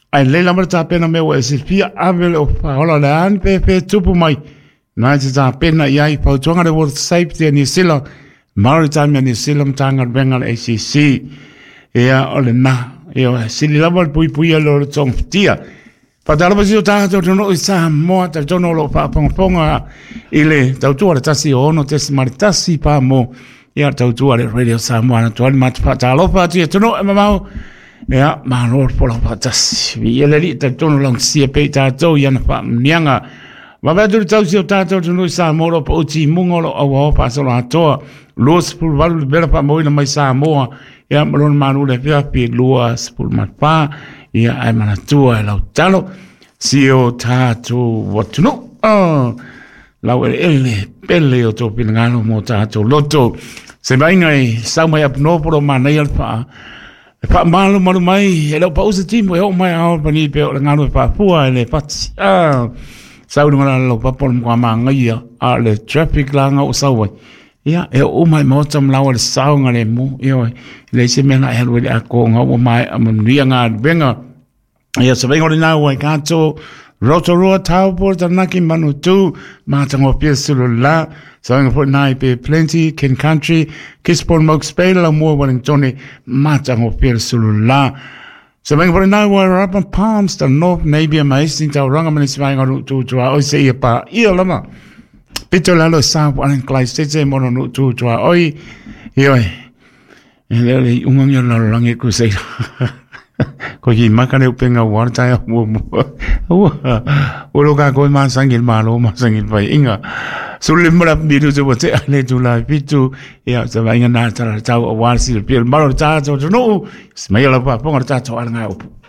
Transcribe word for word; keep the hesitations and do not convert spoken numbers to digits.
ai le la mata pena me o se pia ave o fa ola le an pe pe tupu mai na te ta pena ia i pa tonga de world safety ni sila maritime ni sila tanga bengal A C C ia ole na ia sili la bol pui pui lo tong tia pa dala ba si ta to no sa mo ta to no lo pa pong ponga ile ta tu ala tasi ono te smartasi pa mo ia ta tu ala radio sa mo na to mat pa ta lo pa ti to no ma mau ya ma no por la patas vi ele li ta tono lang si pe ta to ya na pa mianga ma va dur tau si ta to no sa mo ro po ti mungo lo o pa so la to los pul val bela pa mo na mai sa mo ya mo ma no le pia pi luas pul mat pa ya ai mana tu ai lo talo si o ta to what no ah la ele pele o to pinangano mo ta to loto se vai ngai sa mai ap no pro ma nei pa pa malu malu mai ele pa usa timo e o mai au pani pe o ngalo pa fua ele pa ah sau ngala lo pa pon kwa ma ngai a le traffic la nga o sau ia e o mai mo tam la o sau ngale mu io le se mena e lo a ko nga o mai am ria nga venga ia se vengo na o kanto Rotorua Taupo Tanaki Manu tu Matango Piesula Sang for nai pe plenty ken country Kispon Mok Spela mo Wellington Matango Piesula Sang for nai wa up on palms the north maybe amazing ta ranga mani swang on tu tu o se pa ia lama Pito lalo sa wan klai se mo no tu tu oi oi ele umang yo la langi ku se ko ki makane upenga warta ya mo o lo ka ko ma sangil ma lo ma sangil pai inga sulim mala bidu so bote ale tu la pitu ya sa va inga na ta ta wa si pel malo ta to no smaya la pa ponga ta to nga